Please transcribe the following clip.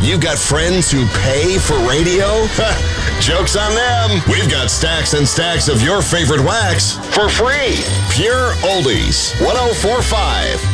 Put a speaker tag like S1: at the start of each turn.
S1: You got friends who pay for radio? Joke's on them. We've got stacks and stacks of your favorite wax for free. Pure Oldies 104.5